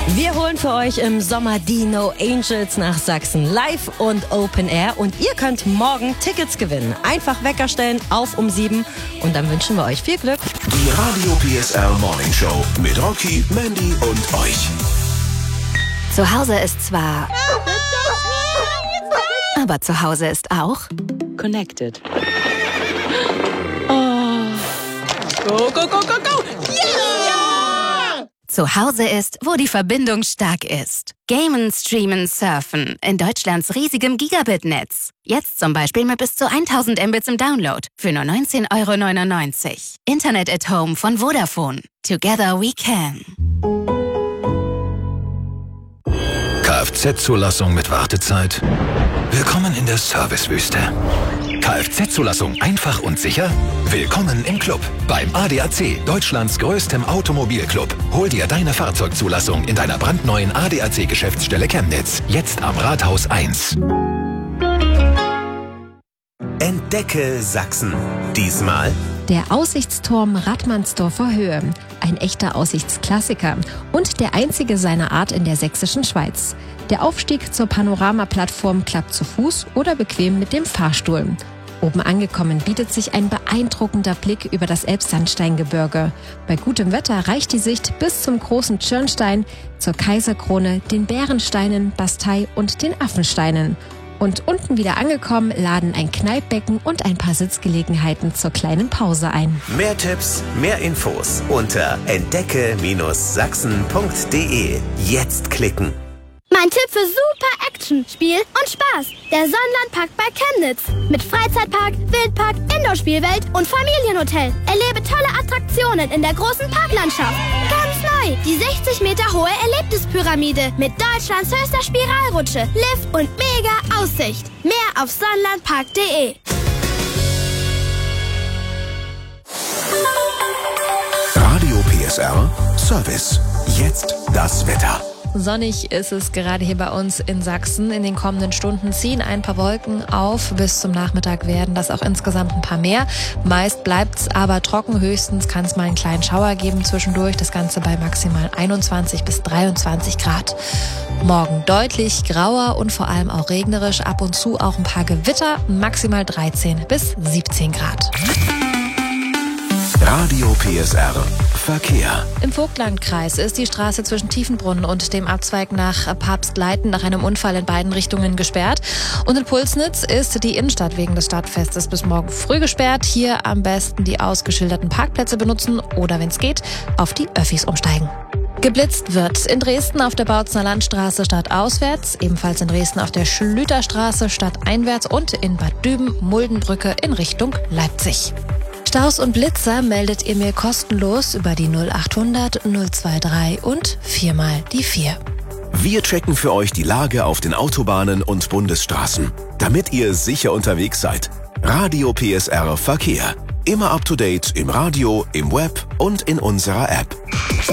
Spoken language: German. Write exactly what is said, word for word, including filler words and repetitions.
Wir holen für euch im Sommer die No Angels nach Sachsen live und Open Air und ihr könnt morgen Tickets gewinnen. Einfach Wecker stellen auf um sieben und dann wünschen wir euch viel Glück. Die Radio P S R Morning Show mit Rocky, Mandy und euch. Zu Hause ist zwar... Aber zu Hause ist auch... Connected. Oh. Go, go, go, go, go! Ja! Zu Hause ist, wo die Verbindung stark ist. Gamen, streamen, surfen. In Deutschlands riesigem Gigabit-Netz. Jetzt zum Beispiel mit bis zu tausend Mbits im Download. Für nur neunzehn Euro neunundneunzig. Internet at Home von Vodafone. Together we can. Kfz-Zulassung mit Wartezeit? Willkommen in der Servicewüste. Kfz-Zulassung einfach und sicher? Willkommen im Club. Beim A D A C, Deutschlands größtem Automobilclub. Hol dir deine Fahrzeugzulassung in deiner brandneuen A D A C-Geschäftsstelle Chemnitz. Jetzt am Rathaus eins. Entdecke Sachsen. Diesmal der Aussichtsturm Radmannsdorfer Höhe, ein echter Aussichtsklassiker und der einzige seiner Art in der sächsischen Schweiz. Der Aufstieg zur Panoramaplattform klappt zu Fuß oder bequem mit dem Fahrstuhl. Oben angekommen bietet sich ein beeindruckender Blick über das Elbsandsteingebirge. Bei gutem Wetter reicht die Sicht bis zum großen Tschirnstein, zur Kaiserkrone, den Bärensteinen, Bastei und den Affensteinen. Und unten wieder angekommen laden ein Kneippbecken und ein paar Sitzgelegenheiten zur kleinen Pause ein. Mehr Tipps, mehr Infos unter entdecke Sachsen punkt de. Jetzt klicken. Mein Tipp für super Action, Spiel und Spaß. Der Sonnenlandpark bei Chemnitz. Mit Freizeitpark, Wildpark, Indoor-Spielwelt und Familienhotel. Erlebe tolle Attraktionen in der großen Parklandschaft. Ganz neu, die sechzig Meter hohe Erlebnispyramide mit Deutschlands höchster Spiralrutsche, Lift und mega Aussicht. Mehr auf sonnenlandpark punkt de. Radio P S R Service. Jetzt das Wetter. Sonnig ist es gerade hier bei uns in Sachsen. In den kommenden Stunden ziehen ein paar Wolken auf. Bis zum Nachmittag werden das auch insgesamt ein paar mehr. Meist bleibt es aber trocken. Höchstens kann es mal einen kleinen Schauer geben zwischendurch. Das Ganze bei maximal einundzwanzig bis dreiundzwanzig Grad. Morgen deutlich grauer und vor allem auch regnerisch. Ab und zu auch ein paar Gewitter. Maximal dreizehn bis siebzehn Grad. Radio P S R Verkehr. Im Vogtlandkreis ist die Straße zwischen Tiefenbrunn und dem Abzweig nach Papstleiten nach einem Unfall in beiden Richtungen gesperrt. Und in Pulsnitz ist die Innenstadt wegen des Stadtfestes bis morgen früh gesperrt. Hier am besten die ausgeschilderten Parkplätze benutzen oder, wenn es geht, auf die Öffis umsteigen. Geblitzt wird in Dresden auf der Bautzner Landstraße stadtauswärts, ebenfalls in Dresden auf der Schlüterstraße stadteinwärts und in Bad Düben-Muldenbrücke in Richtung Leipzig. Staus und Blitzer meldet ihr mir kostenlos über die null achthundert null drei und viermal die vier. Wir checken für euch die Lage auf den Autobahnen und Bundesstraßen, damit ihr sicher unterwegs seid. Radio P S R Verkehr. Immer up to date im Radio, im Web und in unserer App.